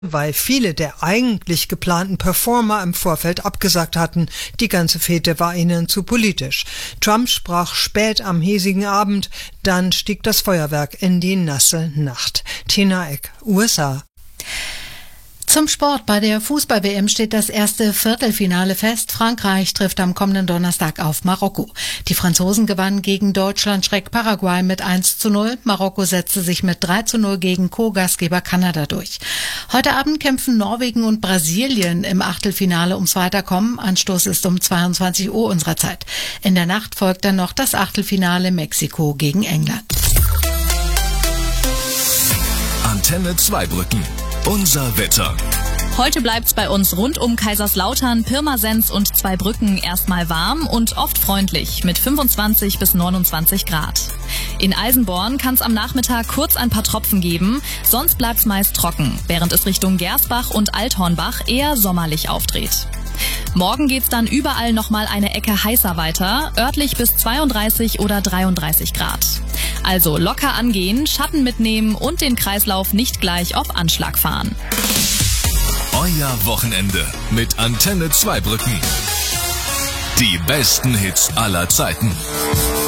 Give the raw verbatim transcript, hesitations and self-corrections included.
weil viele der eigentlich geplanten Performer im Vorfeld abgesagt hatten. Die ganze Fete war ihnen zu politisch. Trump sprach spät am hiesigen Abend, dann stieg das Feuerwerk in die nasse Nacht. Tina Eck, U S A. Zum Sport. Bei der Fußball-W M steht das erste Viertelfinale fest. Frankreich trifft am kommenden Donnerstag auf Marokko. Die Franzosen gewannen gegen Deutschland-Schreck Paraguay mit eins zu null. Marokko setzte sich mit drei zu null gegen Co-Gastgeber Kanada durch. Heute Abend kämpfen Norwegen und Brasilien im Achtelfinale ums Weiterkommen. Anstoß ist um zweiundzwanzig Uhr unserer Zeit. In der Nacht folgt dann noch das Achtelfinale Mexiko gegen England. Antenne Zweibrücken. Unser Wetter. Heute bleibt's bei uns rund um Kaiserslautern, Pirmasens und Zweibrücken erstmal warm und oft freundlich mit fünfundzwanzig bis neunundzwanzig Grad. In Eisenborn kann's am Nachmittag kurz ein paar Tropfen geben, sonst bleibt's meist trocken, während es Richtung Gersbach und Althornbach eher sommerlich aufdreht. Morgen geht's dann überall nochmal eine Ecke heißer weiter, örtlich bis zweiunddreißig oder dreiunddreißig Grad. Also locker angehen, Schatten mitnehmen und den Kreislauf nicht gleich auf Anschlag fahren. Euer Wochenende mit Antenne Zweibrücken. Die besten Hits aller Zeiten.